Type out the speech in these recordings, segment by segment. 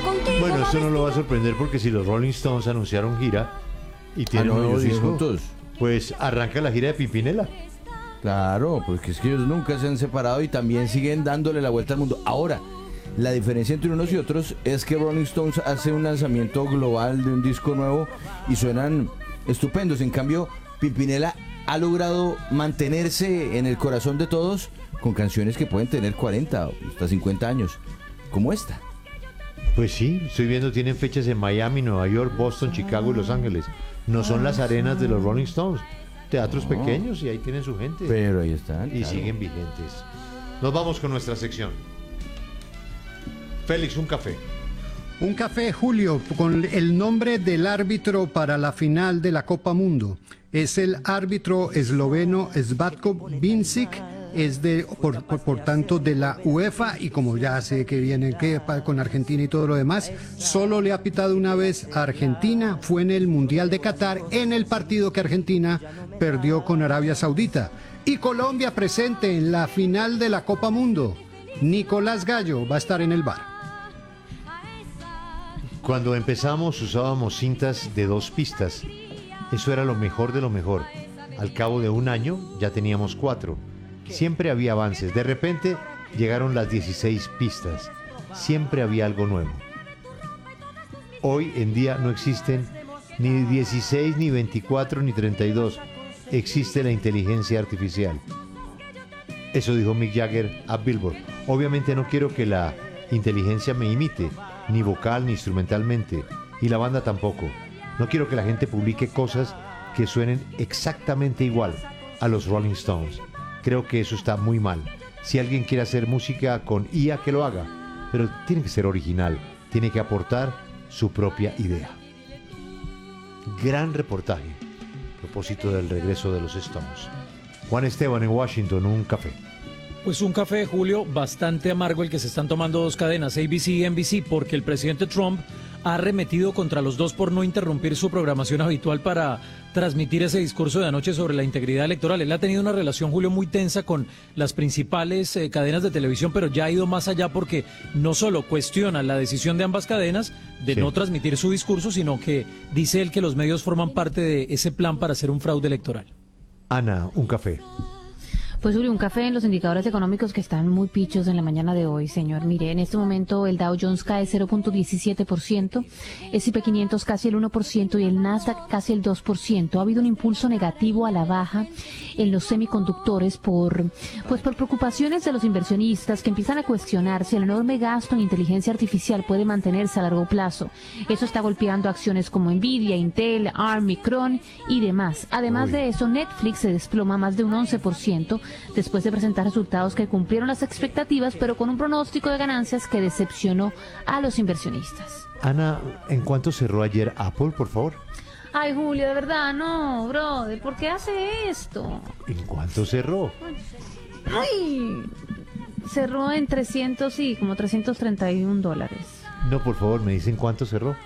Bueno, esto no lo va a sorprender porque si los Rolling Stones anunciaron gira y tienen no, nuevos discos, juntos. pues arranca la gira de Pimpinela. Claro, porque es que ellos nunca se han separado y también siguen dándole la vuelta al mundo. Ahora, la diferencia entre unos y otros es que Rolling Stones hace un lanzamiento global de un disco nuevo y suenan estupendos. En cambio, Pimpinela ha logrado mantenerse en el corazón de todos con canciones que pueden tener 40 o hasta 50 años, como esta. Pues sí, estoy viendo, tienen fechas en Miami, Nueva York, Boston, Chicago y Los Ángeles. No son las arenas de los Rolling Stones, teatros pequeños y ahí tienen su gente. Pero ahí están. Y claro, siguen vigentes. Nos vamos con nuestra sección. Félix, un café. Un café, Julio, con el nombre del árbitro para la final de la Copa Mundo. Es el árbitro esloveno Svatko Vincic, es por tanto de la UEFA, y como ya sé que viene con Argentina y todo lo demás, solo le ha pitado una vez a Argentina, fue en el Mundial de Qatar, en el partido que Argentina perdió con Arabia Saudita. Y Colombia presente en la final de la Copa Mundo. Nicolás Gallo va a estar en el bar. Cuando empezamos usábamos cintas de 2 pistas. Eso era lo mejor de lo mejor. Al cabo de un año ya teníamos 4. Siempre había avances. De repente llegaron las 16 pistas. Siempre había algo nuevo. Hoy en día no existen ni 16, ni 24, ni 32. Existe la inteligencia artificial. Eso dijo Mick Jagger a Billboard. Obviamente no quiero que la inteligencia me imite, ni vocal ni instrumentalmente, y la banda tampoco. No quiero que la gente publique cosas que suenen exactamente igual a los Rolling Stones. Creo que eso está muy mal. Si alguien quiere hacer música con IA, que lo haga, pero tiene que ser original, tiene que aportar su propia idea. Gran reportaje a propósito del regreso de los Stones. Juan Esteban en Washington, un café. Pues un café, Julio, bastante amargo el que se están tomando 2 cadenas, ABC y NBC, porque el presidente Trump ha arremetido contra los 2 por no interrumpir su programación habitual para transmitir ese discurso de anoche sobre la integridad electoral. Él ha tenido una relación, Julio, muy tensa con las principales cadenas de televisión, pero ya ha ido más allá porque no solo cuestiona la decisión de ambas cadenas de no transmitir su discurso, sino que dice él que los medios forman parte de ese plan para hacer un fraude electoral. Ana, un café. Pues Julio, un café en los indicadores económicos que están muy pichos en la mañana de hoy, señor. Mire, en este momento el Dow Jones cae 0.17%, el S&P 500 casi el 1% y el Nasdaq casi el 2%. Ha habido un impulso negativo a la baja en los semiconductores por preocupaciones de los inversionistas que empiezan a cuestionar si el enorme gasto en inteligencia artificial puede mantenerse a largo plazo. Eso está golpeando acciones como Nvidia, Intel, ARM, Micron y demás. Además de eso, Netflix se desploma más de un 11%, después de presentar resultados que cumplieron las expectativas, pero con un pronóstico de ganancias que decepcionó a los inversionistas. Ana, ¿en cuánto cerró ayer Apple, por favor? Ay, Julio, de verdad, no, brother, ¿por qué hace esto? ¿En cuánto cerró? Ay, cerró en 331 dólares. No, por favor, me dicen cuánto cerró.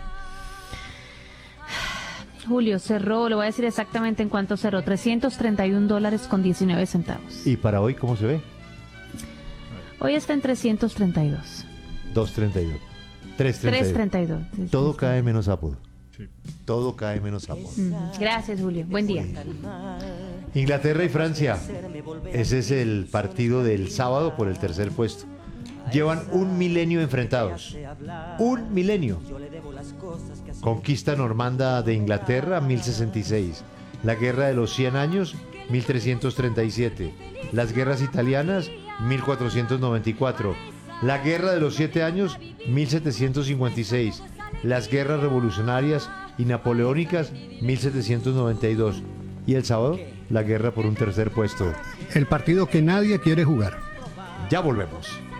Julio, cerró, le voy a decir exactamente en cuánto cerró, 331 dólares con 19 centavos. ¿Y para hoy cómo se ve? Hoy está en 332. 2.32. 3.32. Sí, Todo sí, cae menos Apple. Sí. Todo cae menos Apple. Gracias, Julio. Buen día. Inglaterra y Francia. Ese es el partido del sábado por el tercer puesto. Llevan 1 milenio enfrentados. 1 milenio. Conquista normanda de Inglaterra, 1066. La guerra de los 100 años, 1337. Las guerras italianas, 1494. La guerra de los 7 años, 1756. Las guerras revolucionarias y napoleónicas, 1792. Y el sábado, la guerra por un tercer puesto. El partido que nadie quiere jugar. Ya volvemos.